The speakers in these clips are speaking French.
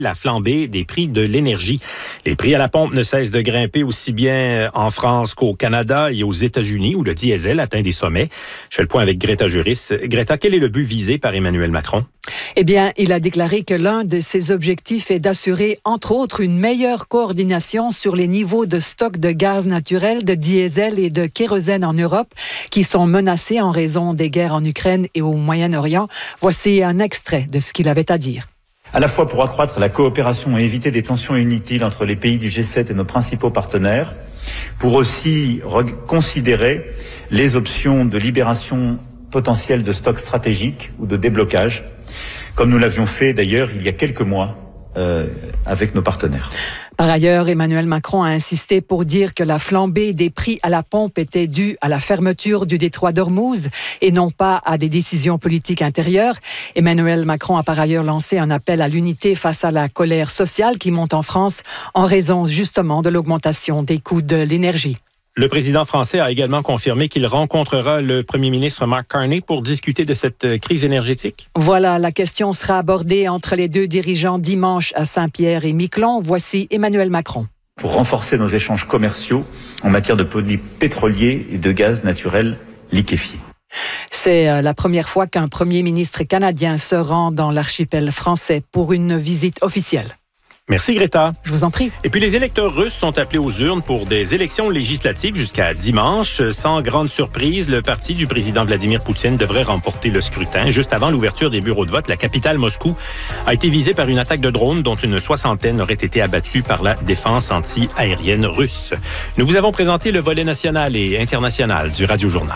la flambée des prix de l'énergie. Les prix à la pompe ne cessent de grimper aussi bien en France qu'au Canada et aux États-Unis, où le diesel atteint des sommets. Je fais le point avec Greta Juris. Greta, quel est le but visé par Emmanuel Macron? Eh bien, il a déclaré que l'un de ses objectifs est d'assurer, entre autres, une meilleure coordination sur les niveaux de stock de gaz naturel, de diesel et de kérosène en Europe, qui sont menacés en raison des guerres en Ukraine et au Moyen-Orient. Voici un extrait de ce qu'il avait à dire. À la fois pour accroître la coopération et éviter des tensions inutiles entre les pays du G7 et nos principaux partenaires, pour aussi considérer les options de libération potentielle de stocks stratégiques ou de déblocage, comme nous l'avions fait d'ailleurs il y a quelques mois avec nos partenaires. Par ailleurs, Emmanuel Macron a insisté pour dire que la flambée des prix à la pompe était due à la fermeture du détroit d'Ormuz et non pas à des décisions politiques intérieures. Emmanuel Macron a par ailleurs lancé un appel à l'unité face à la colère sociale qui monte en France en raison justement de l'augmentation des coûts de l'énergie. Le président français a également confirmé qu'il rencontrera le premier ministre Mark Carney pour discuter de cette crise énergétique. Voilà, la question sera abordée entre les deux dirigeants dimanche à Saint-Pierre-et-Miquelon. Voici Emmanuel Macron. Pour renforcer nos échanges commerciaux en matière de produits pétroliers et de gaz naturel liquéfié. C'est la première fois qu'un premier ministre canadien se rend dans l'archipel français pour une visite officielle. Merci Greta. Je vous en prie. Et puis les électeurs russes sont appelés aux urnes pour des élections législatives jusqu'à dimanche. Sans grande surprise, le parti du président Vladimir Poutine devrait remporter le scrutin. Juste avant l'ouverture des bureaux de vote, la capitale Moscou a été visée par une attaque de drones dont une 60aine aurait été abattue par la défense anti-aérienne russe. Nous vous avons présenté le volet national et international du Radio Journal.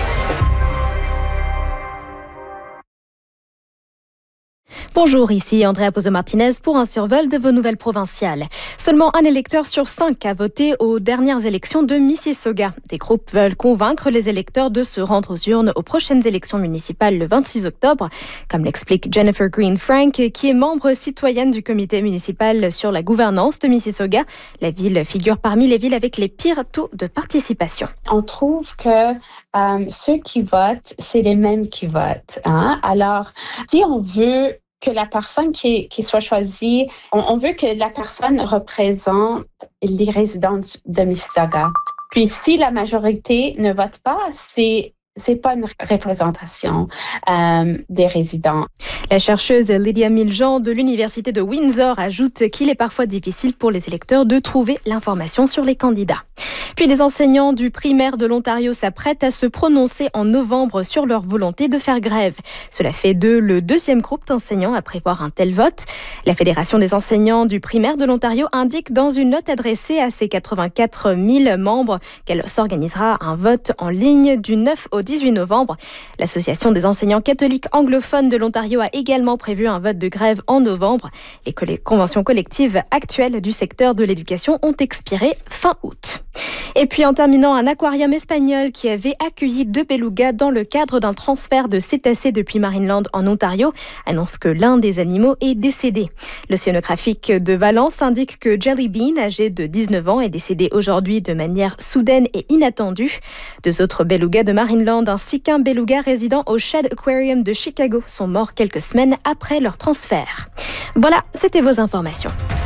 Bonjour, ici Andrea Pozo-Martinez pour un survol de vos nouvelles provinciales. Seulement un électeur sur 5 a voté aux dernières élections de Mississauga. Des groupes veulent convaincre les électeurs de se rendre aux urnes aux prochaines élections municipales le 26 octobre, comme l'explique Jennifer Green-Frank, qui est membre citoyenne du comité municipal sur la gouvernance de Mississauga. La ville figure parmi les villes avec les pires taux de participation. On trouve que ceux qui votent, c'est les mêmes qui votent. Alors, si on veut que la personne qui soit choisie, on veut que la personne représente les résidents de Mississauga. Puis si la majorité ne vote pas, c'est pas une représentation des résidents. La chercheuse Lydia Miljean de l'Université de Windsor ajoute qu'il est parfois difficile pour les électeurs de trouver l'information sur les candidats. Puis les enseignants du primaire de l'Ontario s'apprêtent à se prononcer en novembre sur leur volonté de faire grève. Cela fait d'eux le deuxième groupe d'enseignants à prévoir un tel vote. La Fédération des enseignants du primaire de l'Ontario indique dans une note adressée à ses 84 000 membres qu'elle s'organisera un vote en ligne du 9 au 18 novembre. L'Association des enseignants catholiques anglophones de l'Ontario a également prévu un vote de grève en novembre et que les conventions collectives actuelles du secteur de l'éducation ont expiré fin août. Et puis en terminant, un aquarium espagnol qui avait accueilli 2 belugas dans le cadre d'un transfert de cétacés depuis Marineland en Ontario annonce que l'un des animaux est décédé. L'océanographique de Valence indique que Jelly Bean, âgé de 19 ans, est décédé aujourd'hui de manière soudaine et inattendue. 2 autres belugas de Marineland ainsi qu'un beluga résidant au Shedd Aquarium de Chicago sont morts quelques semaines après leur transfert. Voilà, c'était vos informations.